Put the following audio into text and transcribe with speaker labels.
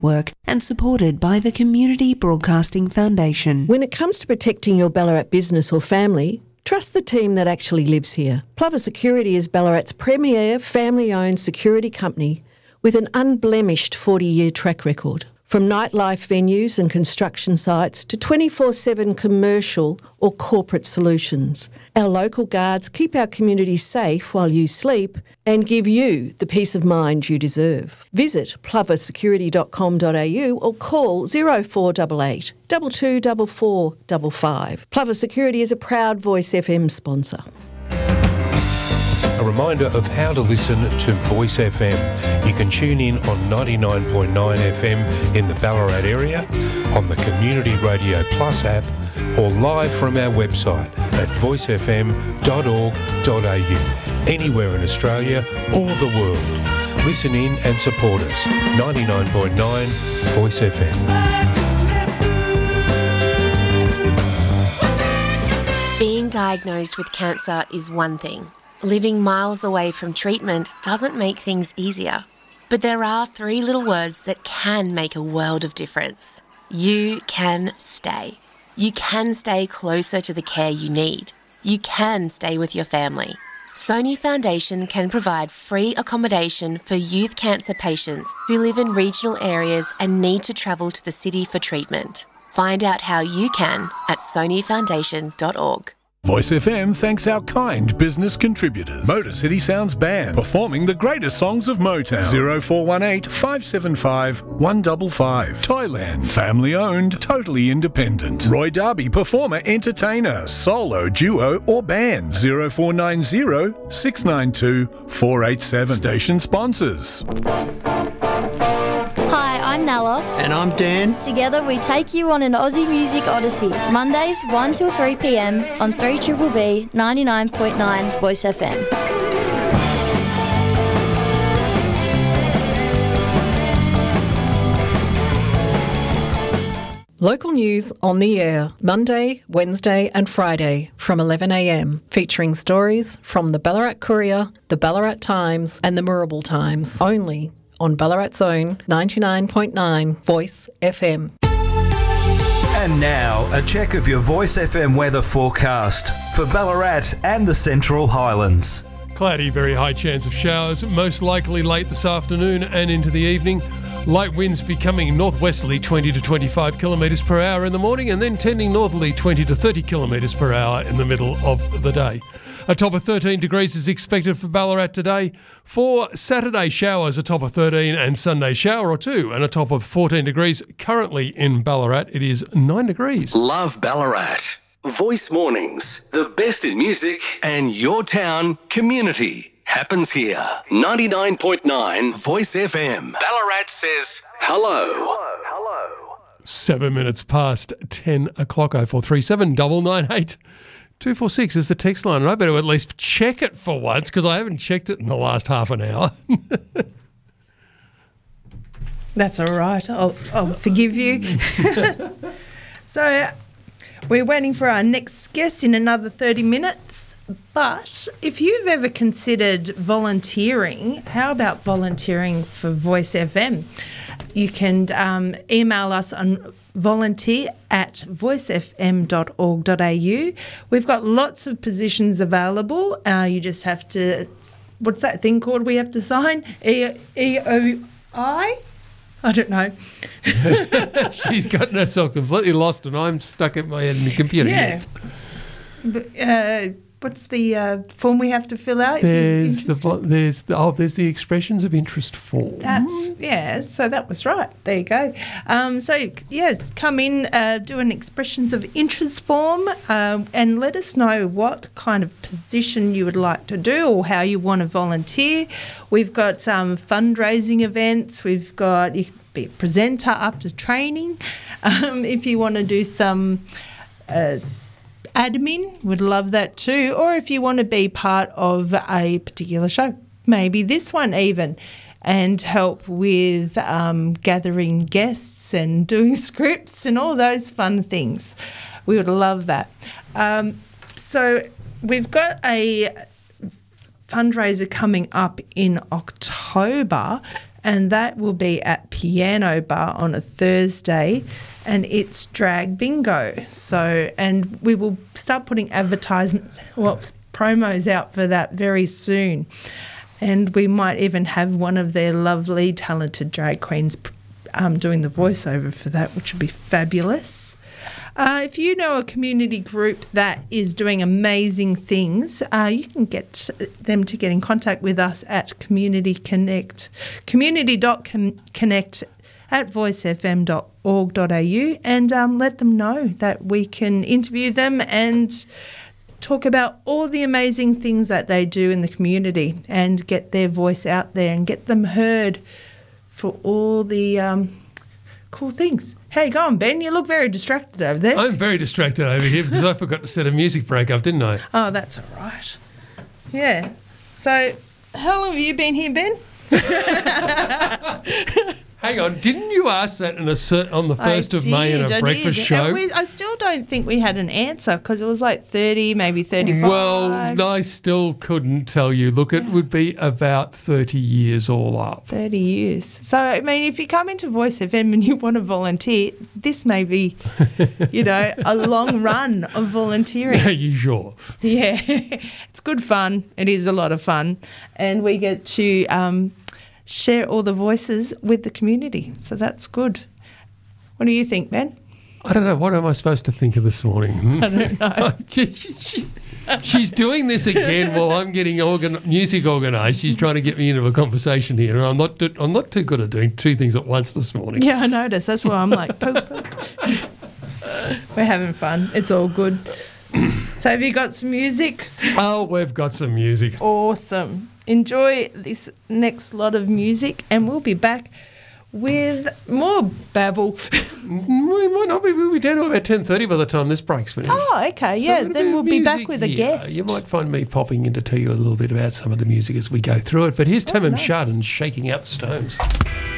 Speaker 1: work and supported by the Community Broadcasting Foundation.
Speaker 2: When it comes to protecting your Ballarat business or family, trust the team that actually lives here. Plover Security is Ballarat's premier family-owned security company with an unblemished 40-year track record. From nightlife venues and construction sites to 24/7 commercial or corporate solutions, our local guards keep our community safe while you sleep and give you the peace of mind you deserve. Visit ploversecurity.com.au or call 0488 224455. Plover Security is a proud Voice FM sponsor.
Speaker 3: A reminder of how to listen to Voice FM. You can tune in on 99.9 FM in the Ballarat area, on the Community Radio Plus app, or live from our website at voicefm.org.au. Anywhere in Australia or the world. Listen in and support us. 99.9 Voice FM.
Speaker 4: Being diagnosed with cancer is one thing. Living miles away from treatment doesn't make things easier. But there are 3 little words that can make a world of difference. You can stay. You can stay closer to the care you need. You can stay with your family. Sony Foundation can provide free accommodation for youth cancer patients who live in regional areas and need to travel to the city for treatment. Find out how you can at sonyfoundation.org.
Speaker 5: Voice FM thanks our kind business contributors. Motor City Sounds Band, performing the greatest songs of Motown. 0418 575 155. Toyland, family owned, totally independent. Roy Darby, performer, entertainer, solo, duo or band. 0490 692 487. Station sponsors.
Speaker 6: Hi, I'm Nella.
Speaker 7: And I'm Dan.
Speaker 6: Together we take you on an Aussie music odyssey. Mondays 1 till 3 p.m. on 3BBB 99.9 Voice FM.
Speaker 8: Local news on the air, Monday, Wednesday and Friday from 11am, featuring stories from the Ballarat Courier, the Ballarat Times and the Moorabool Times, only on Ballarat's own 99.9 Voice FM.
Speaker 9: And now, a check of your Voice FM weather forecast for Ballarat and the Central Highlands.
Speaker 10: Cloudy, very high chance of showers, most likely late this afternoon and into the evening. Light winds becoming northwesterly 20 to 25 kilometres per hour in the morning and then tending northerly 20 to 30 kilometres per hour in the middle of the day. A top of 13 degrees is expected for Ballarat today. For Saturday, showers, a top of 13, and Sunday, shower or 2, and a top of 14 degrees. Currently in Ballarat, it is 9 degrees.
Speaker 11: Love Ballarat. Voice Mornings, the best in music and your town community happens here. 99.9 Voice FM. Ballarat says hello.
Speaker 10: 7 minutes past 10 o'clock. 0437 998 246 is the text line, and I better at least check it for once because I haven't checked it in the last half an hour.
Speaker 12: That's all right. I'll forgive you. So we're waiting for our next guest in another 30 minutes. But if you've ever considered volunteering, how about volunteering for Voice FM? You can email us on volunteer@voicefm.org.au. We've got lots of positions available. You just have to, what's that thing called we have to sign? EOI? I don't know.
Speaker 10: She's gotten herself completely lost and I'm stuck at my head in the computer.
Speaker 12: Yeah.
Speaker 10: Yes.
Speaker 12: What's the form we have to fill out?
Speaker 10: There's the expressions of interest form.
Speaker 12: So that was right. There you go. Come in, do an expressions of interest form, and let us know what kind of position you would like to do or how you want to volunteer. We've got fundraising events. We've got, you can be a presenter up to training. If you want to do some admin, would love that too. Or if you want to be part of a particular show, maybe this one even, and help with gathering guests and doing scripts and all those fun things. We would love that. So we've got a fundraiser coming up in October, and that will be at Piano Bar on a Thursday, and it's drag bingo. So, and we will start putting promos out for that very soon, and we might even have one of their lovely talented drag queens doing the voiceover for that, which would be fabulous. If you know a community group that is doing amazing things, you can get them to get in contact with us at community.connect at voicefm.org.au, and let them know that we can interview them and talk about all the amazing things that they do in the community and get their voice out there and get them heard for all the cool things. Hey, go on, Ben. You look very distracted over there.
Speaker 10: I'm very distracted over here because I forgot to set a music break up, didn't I?
Speaker 12: Oh, that's all right. Yeah. So, how long have you been here, Ben?
Speaker 10: Hang on, didn't you ask that on the 1st of May in a breakfast show?
Speaker 12: I still don't think we had an answer because it was like 30, maybe 35.
Speaker 10: Well, I still couldn't tell you. Look, it would be about 30 years all up.
Speaker 12: 30 years. So, I mean, if you come into Voice FM and you want to volunteer, this may be, a long run of volunteering.
Speaker 10: Are you sure?
Speaker 12: Yeah. It's good fun. It is a lot of fun. And we get to share all the voices with the community. So that's good. What do you think, Ben?
Speaker 10: I don't know. What am I supposed to think of this morning?
Speaker 12: I don't know.
Speaker 10: She's doing this again while I'm getting music organised. She's trying to get me into a conversation here, and I'm not too good at doing two things at once this morning.
Speaker 12: Yeah, I noticed. That's why I'm like, poke. We're having fun. It's all good. So have you got some music?
Speaker 10: Oh, we've got some music.
Speaker 12: Awesome. Enjoy this next lot of music, and we'll be back with more babble.
Speaker 10: We might not be. We'll be down to about 10:30 by the time this break's finished.
Speaker 12: Oh, okay. Yeah, so then we'll be back with a guest.
Speaker 10: You might find me popping in to tell you a little bit about some of the music as we go through it. But here's Tamim Shad and Shaking Out the Stones.